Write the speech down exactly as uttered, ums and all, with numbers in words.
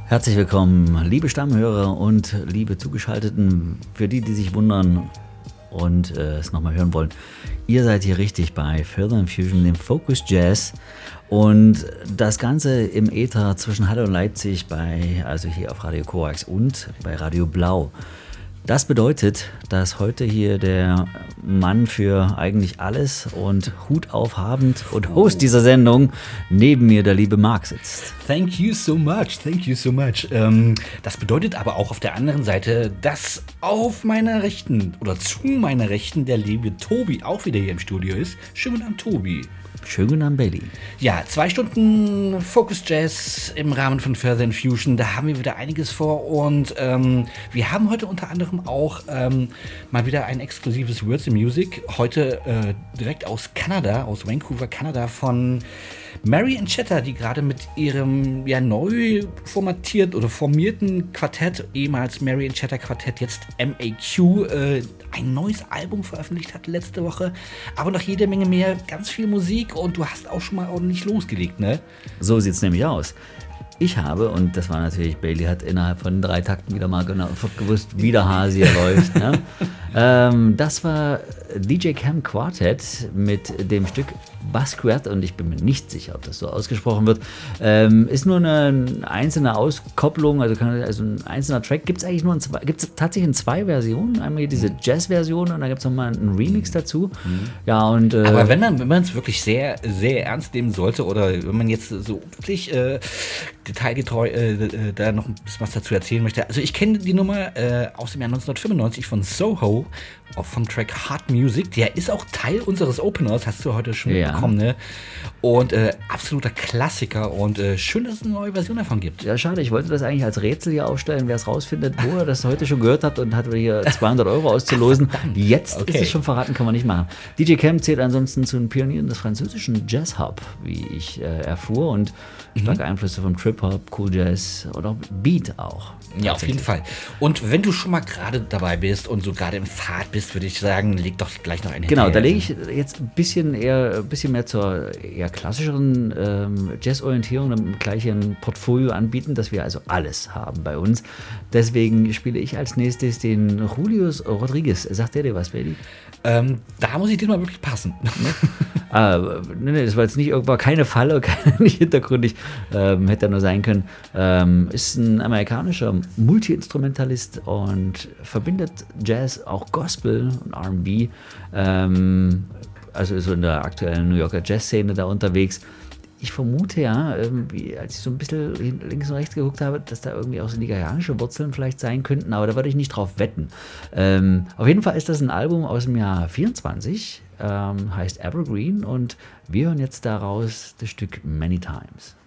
Herzlich willkommen, liebe Stammhörer und liebe Zugeschalteten. Für die, die sich wundern und äh, es nochmal hören wollen, ihr seid hier richtig bei Further Infusion, dem Focus Jazz. Und das Ganze im Äther zwischen Halle und Leipzig, bei, also hier auf Radio Korax und bei Radio Blau. Das bedeutet, dass heute hier der Mann für eigentlich alles und Hut aufhabend und Host dieser Sendung neben mir der liebe Marc sitzt. Thank you so much, thank you so much. Ähm, das bedeutet aber auch auf der anderen Seite, dass auf meiner Rechten oder zu meiner Rechten der liebe Tobi auch wieder hier im Studio ist. Schönen guten Abend, Tobi. Schönen guten Abend, Bailey. Ja, zwei Stunden Focus Jazz im Rahmen von Further Infusion. Da haben wir wieder einiges vor und ähm, wir haben heute unter anderem auch ähm, mal wieder ein exklusives Words in Music. Heute äh, direkt aus Kanada, aus Vancouver, Kanada von Mary and Chatter, die gerade mit ihrem ja neu formatierten oder formierten Quartett, ehemals Mary and Chatter Quartett, jetzt M A Q, äh, ein neues Album veröffentlicht hat letzte Woche. Aber noch jede Menge mehr, ganz viel Musik und du hast auch schon mal ordentlich losgelegt, ne? So sieht's nämlich aus. Ich habe, und das war natürlich, Bailey hat innerhalb von drei Takten wieder mal genau gewusst, wie der Hase hier läuft. Ne? Ähm, das war D J Cam Quartet mit dem Stück Basquiat, und ich bin mir nicht sicher, ob das so ausgesprochen wird. Ähm, ist nur eine einzelne Auskopplung, also, kann, also ein einzelner Track. Gibt es eigentlich nur in zwei, gibt's tatsächlich in zwei Versionen. Einmal hier diese Jazz-Version und dann gibt es nochmal einen Remix dazu. Mhm. Ja, und, äh, aber wenn man wenn man es wirklich sehr, sehr ernst nehmen sollte oder wenn man jetzt so wirklich äh, detailgetreu äh, da noch ein bisschen was dazu erzählen möchte. Also ich kenne die Nummer äh, aus dem Jahr neunzehnhundertfünfundneunzig von Soho, auch vom Track Hard Music. Der ist auch Teil unseres Openers, hast du heute schon ja. bekommen, ne? Und äh, absoluter Klassiker und äh, schön, dass es eine neue Version davon gibt. Ja, schade, ich wollte das eigentlich als Rätsel hier aufstellen, wer es rausfindet, wo ihr das heute schon gehört habt, und hatte hier zweihundert Euro auszulosen. Ach, Jetzt okay. ist es schon verraten, kann man nicht machen. D J Cam zählt ansonsten zu den Pionieren des französischen Jazz-Hub, wie ich äh, erfuhr, und starke mhm. Einflüsse vom Trip-Hop, Cool Jazz oder Beat auch. Ja, auf jeden Fall. Und wenn du schon mal gerade dabei bist und so gerade im Fahrt bist, würde ich sagen, leg doch gleich noch einen Genau, hinterher. da lege ich jetzt ein bisschen eher ein bisschen mehr zur eher klassischeren ähm, Jazz-Orientierung, damit gleich ein Portfolio anbieten, dass wir also alles haben bei uns. Deswegen spiele ich als nächstes den Julius Rodriguez. Sagt der dir was, Bailey? Ähm, da muss ich dir mal wirklich passen. ah, nee, nee, das war jetzt nicht irgendwo keine Falle, nicht hintergründig, ähm, hätte er nur sein können. Ähm, ist ein amerikanischer Multi-Instrumentalist und verbindet Jazz, auch Gospel und R and B. Ähm, also so in der aktuellen New Yorker Jazz-Szene da unterwegs. Ich vermute ja, irgendwie, als ich so ein bisschen links und rechts geguckt habe, dass da irgendwie auch so nigerianische Wurzeln vielleicht sein könnten, aber da würde ich nicht drauf wetten. Ähm, auf jeden Fall ist das ein Album aus dem Jahr vierundzwanzig, ähm, heißt Evergreen, und wir hören jetzt daraus das Stück Many Times.